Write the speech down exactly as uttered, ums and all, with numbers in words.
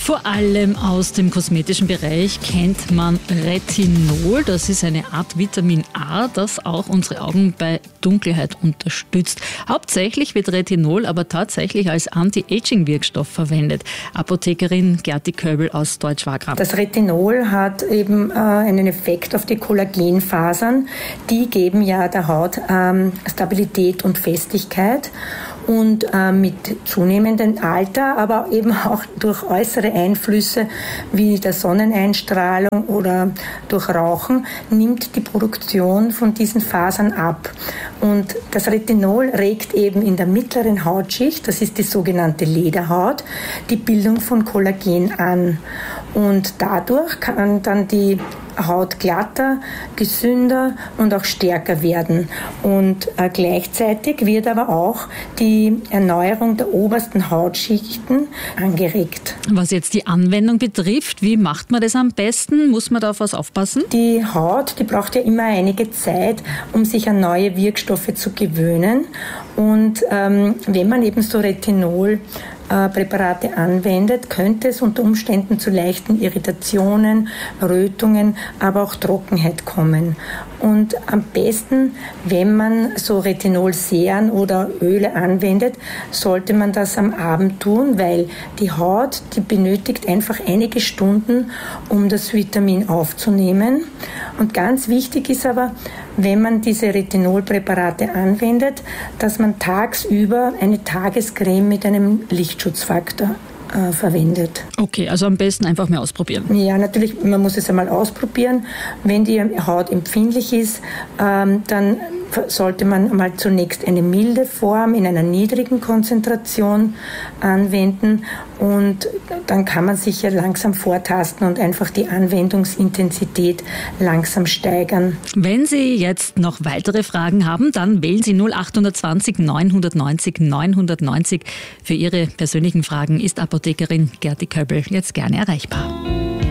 Vor allem aus dem kosmetischen Bereich kennt man Retinol. Das ist eine Art Vitamin A, das auch unsere Augen bei Dunkelheit unterstützt. Hauptsächlich wird Retinol aber tatsächlich als Anti-Aging-Wirkstoff verwendet. Apothekerin Gerti Köbel aus Deutsch-Wagram. Das Retinol hat eben äh, einen Effekt auf die Kollagenfasern. Die geben ja der Haut ähm, Stabilität und Festigkeit. Und äh, mit zunehmendem Alter, aber eben auch durch äußere Einflüsse wie der Sonneneinstrahlung oder durch Rauchen, nimmt die Produktion von diesen Fasern ab. Und das Retinol regt eben in der mittleren Hautschicht, das ist die sogenannte Lederhaut, die Bildung von Kollagen an. Und dadurch kann dann die Haut glatter, gesünder und auch stärker werden. Und äh, gleichzeitig wird aber auch die Erneuerung der obersten Hautschichten angeregt. Was jetzt die Anwendung betrifft, wie macht man das am besten? Muss man da auf was aufpassen? Die Haut, die braucht ja immer einige Zeit, um sich an neue Wirkstoffe zu gewöhnen. Und ähm, wenn man eben so Retinol Präparate anwendet, könnte es unter Umständen zu leichten Irritationen, Rötungen, aber auch Trockenheit kommen. Und am besten, wenn man so Retinolseren oder Öle anwendet, sollte man das am Abend tun, weil die Haut, die benötigt einfach einige Stunden, um das Vitamin aufzunehmen. Und ganz wichtig ist aber, wenn man diese Retinolpräparate anwendet, dass man tagsüber eine Tagescreme mit einem Lichtschutzfaktor äh, verwendet. Okay, also am besten einfach mal ausprobieren. Ja, natürlich, man muss es einmal ausprobieren. Wenn die Haut empfindlich ist, ähm, dann sollte man mal zunächst eine milde Form in einer niedrigen Konzentration anwenden und dann kann man sich ja langsam vortasten und einfach die Anwendungsintensität langsam steigern. Wenn Sie jetzt noch weitere Fragen haben, dann wählen Sie null acht zwanzig neunhundertneunzig neunhundertneunzig. Für Ihre persönlichen Fragen ist Apothekerin Gerti Köbel jetzt gerne erreichbar.